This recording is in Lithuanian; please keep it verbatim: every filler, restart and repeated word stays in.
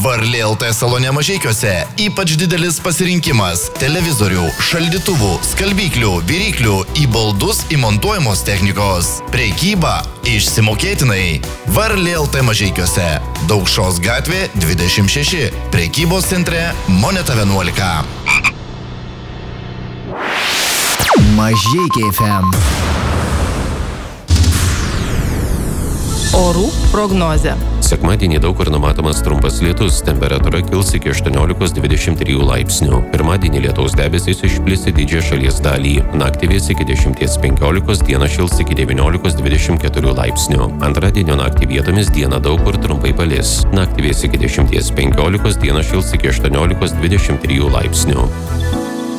Varlė L T salone Mažeikiuose ypač didelis pasirinkimas televizorių, šaldytuvų, skalbyklių, viryklių, į baldus įmontuojamos technikos. Prekyba išsimokėtinai. Varlė L T Mažeikiuose. Daukšos gatvė dvidešimt šeši. Prekybos centre Moneta vienuolika. Mažeikiai F M. Orų prognozė. Sekmadienį daug kur numatomas trumpas lietus, temperatūra kils iki aštuoniolikos dvidešimt trijų laipsnių. Pirmadienį lietaus debesys išplis į didžiąją šalies dalį. Naktį vės iki dešimties penkiolikos, dieną šils iki devyniolikos dvidešimt keturių laipsnių. Antradienio naktį vietomis dieną daug kur trumpai palis. Naktį vės iki dešimties penkiolikos, dieną šils iki aštuoniolikos dvidešimt trijų laipsnių.